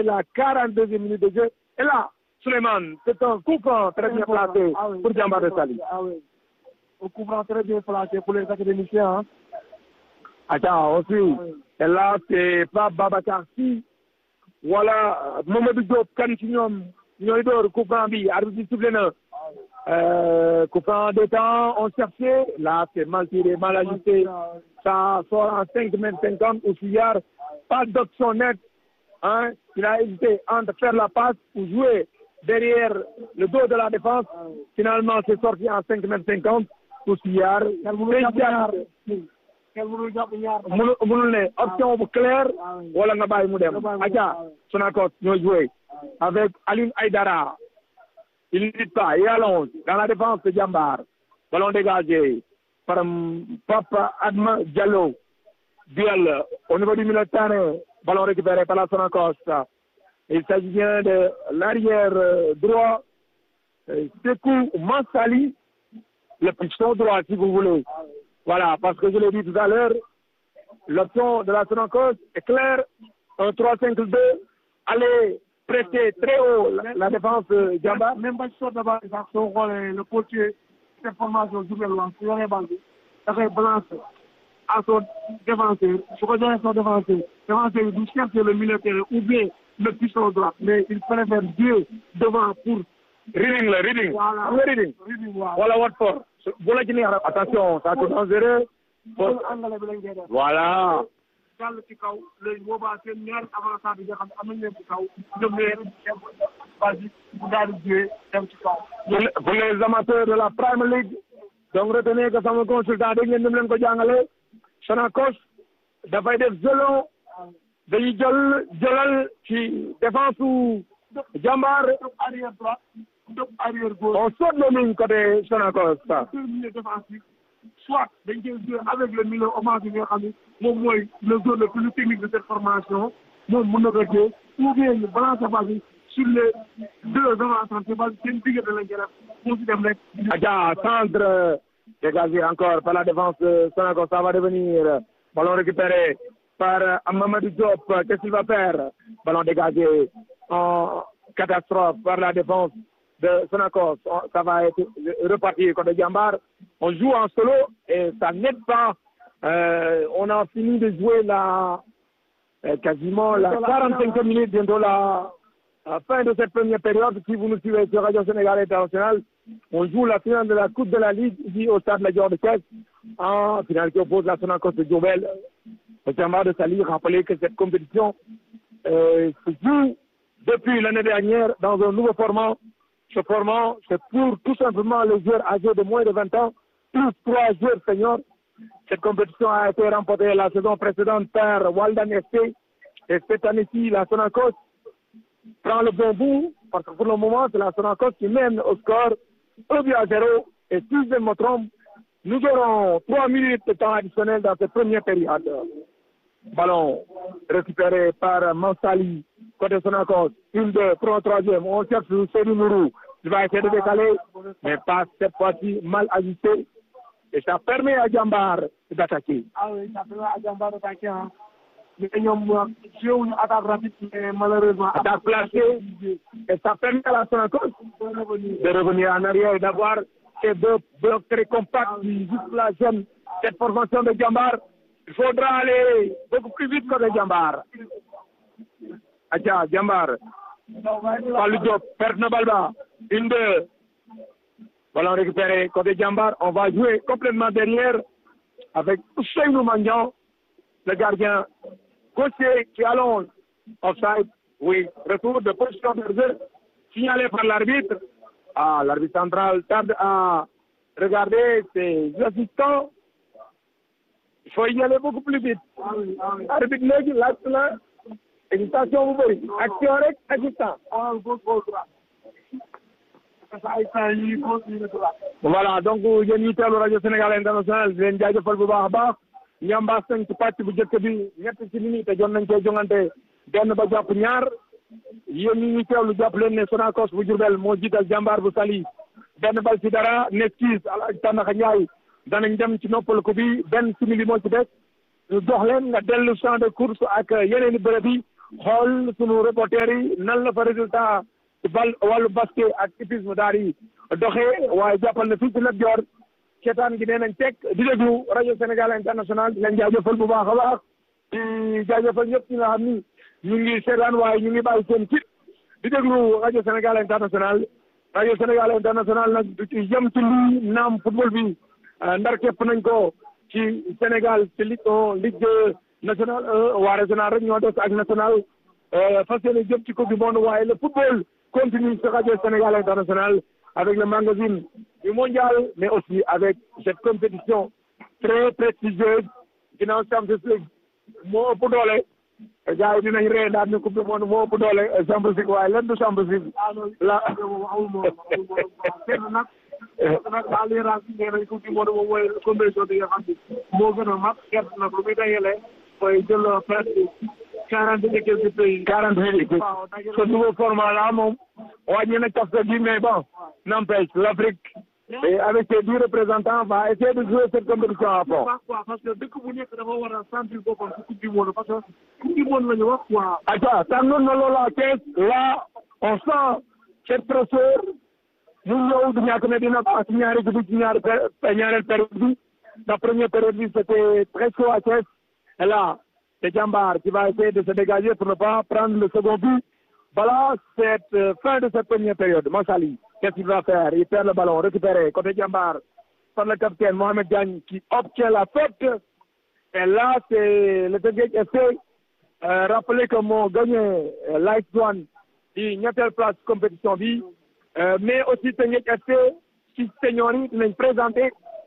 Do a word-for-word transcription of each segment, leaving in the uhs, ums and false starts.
joué la quarante-deuxième minute de jeu. Et là, Souleymane, c'est un coup franc très bien placé ah, oui, pour Diambar de Saly. Ah oui, un coup franc très bien placé pour les académiciens. Hein. Attends, aussi. Ah, oui. Et là, c'est pas Babacar Sy. Voilà, Mamadou Diop, kan ci ñoom ñooy door coup franc bi, arbitre bi sifflé na. Euh, coup franc de temps, on cherchait. Là, c'est mal tiré, mal ajusté. Ça sort en cinq mètres cinquante ou six yards. Pas d'option nette. Hein. Il a hésité entre faire la passe ou jouer derrière le dos de la défense. Finalement, c'est sorti en cinq mètres cinquante ou six yards. mënu mënul ne option bu claire wala nga bàyyi mu dem aja Sonacos ñoo joué avec Alioune Aïdara il n'hésite pas il allonge dans la défense de Diambar ballon dégagé par Papa Adma Diallo duel au niveau du milieu de terrain ballon récupéré par la Sonacos il s'agit bien de l'arrière droit Sekou Mansali le piston droit si vous voulez. Voilà, parce que je l'ai dit tout à l'heure, l'option de la Sonacos est claire, un trois cinq deux, aller presser très haut la, la défense de Diambar. Même pas sûr d'abord, le coaché, cette formation, je vais le lancer, il y a un bandit, il y a un balance à son défenseur, je rejoins son défenseur, défenseur, il cherche le milieu terrain ou bien le piston droit, mais il préfère deux devant pour. Reading la reading. Voilà. Reading. Reading voilà. Voilà Watford. Bu la ci neex attention, ça c'est dangereux. Voilà. Dal ci kaw léegi boobaa seen ñaari avançant bi nga xam ne am nañ leen ci kaw ñoom ñooy basi bu daal di jouer dem ci kaw. Pour les amateurs de la Premier League, donc retenez que sama consultant dégg ngeen ni mu leen ko jàngalee Sonacos dafay def gelon dañuy jël jëlal ci défense su Diambar arrière droit arrière gauche. On saute le ligne côté Sonacos. Soit dañ koy jouer avec le milieu offensif bi nga xam ne moom mooy le zone le plus technique de cette formation moom mën na ko jouer ou bien ñu balancer base bi sur les deux avançants te base seen diggante lañ koy def mu si dem rek. Adja centre dégagé encore par la défense de Sonacos, ça va devenir ballon récupéré par Mamadou Diop. Qu'est-ce qu'il va faire? Ballon dégagé en catastrophe par la défense de Sonacos. Ça va être reparti contre Diambar. On joue en solo et ça n'aide pas. Euh, on a fini de jouer la, euh, quasiment la quarante-cinq minutes, bientôt la, la fin de cette première période. Si vous nous suivez sur Radio Sénégal International, on joue la finale de la Coupe de la Ligue ici au stade de la Dior de Thiès, en finale qui oppose la Sonacos de Diourbel au Diambar de Saly. Rappelez que cette compétition euh, se joue depuis l'année dernière dans un nouveau format. Ce format, c'est pour tout simplement les joueurs âgés de moins de vingt ans, plus trois joueurs seniors. Cette compétition a été remportée la saison précédente par Waldan F C. Et cette année-ci, la Sonacos prend le bon bout, parce que pour le moment, c'est la Sonacos qui mène au score un but à zéro. Et si je me trompe, nous aurons trois minutes de temps additionnel dans cette première période. Ballon récupéré par Mansali, côté Sonacos. Une, deux, trois, troisième. On cherche Seydou Nourou. Il va essayer de décaler, mais pas cette fois-ci mal ajusté. Et ça permet à Diambar d'attaquer. Ah oui, ça permet à Diambar d'attaquer. Hein. Mais ñoom joué une attaque rapide, mais malheureusement. Attaque placée. Et ça permet à la Sonacos de revenir en arrière et d'avoir ces deux blocs très compacts qui juste la gêne. Cette formation de Diambar, il faudra aller beaucoup plus vite que de Diambar. Adja Diambar. Fallou Diop, perte na bal ba. Une, deux. Ballon récupéré côté Diambar. On va jouer complètement derrière avec Ousseynou Mandian, le gardien gaucher qui allonge. Offside, oui. Retour de position de jeu signalé par l'arbitre. Ah, l'arbitre central tarde à regarder ses assistants. Il faut y aller beaucoup plus vite. Arbitre léegi laaj la hésitation bu bëri. Action rek assistant. Voilà, donc yéen ñi teewlu rajo Sénégal International di leen jaajëfal bu baax a baax ñambaas nañ ci pàcc bu njëkk bi ñett ci minute te jot nañ cee jongante benn ba jàpp ñaar yéen ñi ñuy teewlu jàpp leen ne Sonacos bu Diourbel moo jiital Diambar bu Saly benn bal ci dara Neskis Alaaji Tàndaxa Njaay danañ dem ci noppal ko bi benn simili moo ci des ñu jox leen nga dellu champ de course ak yeneen i bërëb yi xool sunu reporter yi nan la fa résultat bal wàllu basket ak hippisme daal di doxee waaye jàppal na fii ci Lat Dior seetaan gi nee nañ teg di déglu rajo Sénégal international di leen jaajëfal bu baax a baax di jaajëfal ñëpp ñi nga xam ni ñu ngi seetaan waaye ñu ngi bàyyi seen kit di déglu rajo Sénégal international rajo Sénégal international nag du ci yem ci lii naam football bi ndar képp nañ ko ci Sénégal ci Ligue un Ligue deux national waa régional rek ñoo des ak national fas yéene jëm ci coupe du monde waaye le football continue sur radio Sénégal international avec le magazine du mondial mais aussi avec cette compétition très prestigieuse ginnaaw Champions League moo ëpp doole gars yi dinañ ree daal ne coupe du monde moo ëpp doole Champions League waaye lan du Champions League la nag nag daal di raas nee nañ coupe du monde moom mooy compétition bi nga xam ne moo gën a mag gert nag lu muy dajale mooy jël presque quarante et quelques pays quarante huit ce nouveau format là moom wàññi na café bi mais bon n'empêche l'Afrique et avec ses dix représentants va essayer de jouer cette compétition à fond. quoi parce que dëkk bu nekk dafa war a sentir boppam ci coupe du monde parce que coupe du monde la ñu wax quoi. Acha tànnoon na loola Thiès là on sent cette pression ñu ñëw du ñàkk ne dina pass ñaari guddi ci ñaari ñaareel période bi la première période bi c'était très chaud à Thiès et là c'est Jambar qui va essayer de se dégager pour ne pas prendre le second but. Voilà cette euh, fin de cette première période. Massali, qu'est-ce qu'il va faire? Il perd le ballon, récupéré, côté Jambar, par le capitaine Mohamed Diagne qui obtient la faute. Et là, c'est le Teungueth F C. Euh, rappelez que mon gagné euh, Light One, il n'y a pas de place compétition vie. Euh, mais aussi Teungueth F C, qui seniori, il est présenté.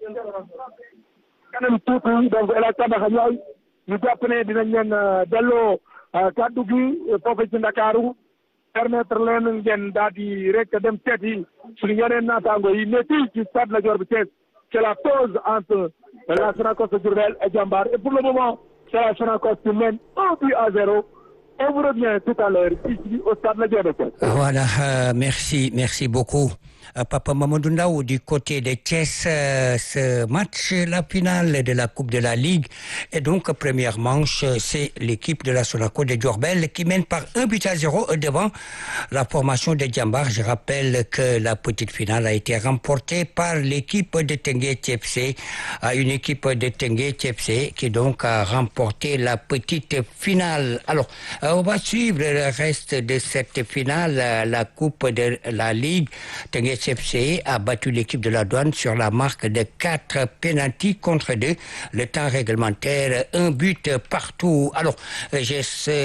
Quand même tout, donc elle a tabac ñu jàpp ne dinañ leen delloo kàddu gi foofu ci Ndakaaru permettre leen ngeen daal di rek dem seeti suñu yeneen naataango yi mais fii ci stade Lat Dior bi Thiès c'est la pause entre la Sonacos de Diourbel et Jambar et pour le moment c'est la Sonacos qui mène un but à zéro. On vous revient tout à l'heure ici au stade Lat Dior de Thiès. Voilà, euh, merci, merci beaucoup. Papa Mamadou Ndaw du côté de Thiès, euh, ce match, la finale de la Coupe de la Ligue. Et donc, première manche, c'est l'équipe de la Sonacos de Diourbel qui mène par un but à zéro devant la formation de Jambar. Je rappelle que la petite finale a été remportée par l'équipe de Teungueth F C, une équipe de Teungueth F C qui donc a remporté la petite finale. Alors, on va suivre le reste de cette finale, la Coupe de la Ligue. Teungueth F C a battu l'équipe de la Douane sur la marque de quatre pénaltys contre deux. Le temps réglementaire, un but partout. Alors, je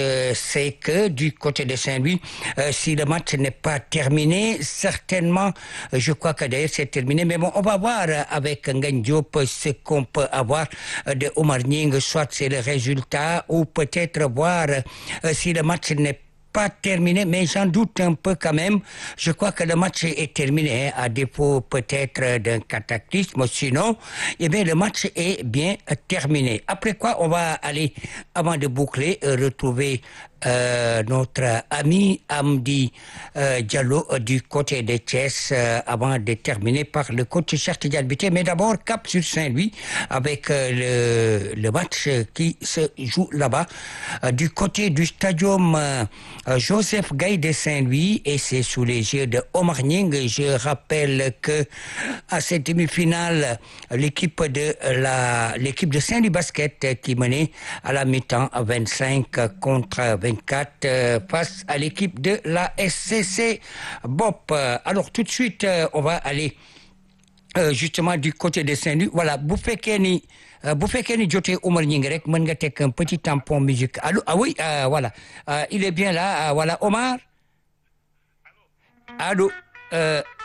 sais que du côté de Saint-Louis, euh, si le match n'est pas terminé, certainement, je crois que d'ailleurs c'est terminé. Mais bon, on va voir avec Ngagne Diop ce qu'on peut avoir de Omar Nying, soit c'est le résultat ou peut-être voir euh, si le match n'est pas pas terminé, mais j'en doute un peu quand même. Je crois que le match est terminé, hein, à défaut peut-être d'un cataclysme. Sinon, eh bien, le match est bien terminé. Après quoi, on va aller, avant de boucler, retrouver euh, notre ami Amdi euh, Diallo euh, du côté de Thiès euh, avant de terminer par le coach Cheikh Tidiane Bitèye. Mais d'abord, cap sur Saint-Louis avec euh, le, le match qui se joue là-bas euh, du côté du stadium euh, Joseph Gaye de Saint-Louis et c'est sous les yeux de Omar Nying. Je rappelle que à cette demi-finale, l'équipe de la l'équipe de Saint-Louis Basket qui menait à la mi-temps vingt-cinq contre vingt-quatre euh, face à l'équipe de la S C C B O P. Alors tout de suite, euh, on va aller euh, justement du côté de Saint-Louis. Voilà, bu fekkee ni bu fekkee ni jotee Omar Nying rek mën nga teg un petit tampon musique. Allô, ah oui, euh, voilà, euh, il est bien là. Euh, voilà, Omar. Allô. Euh,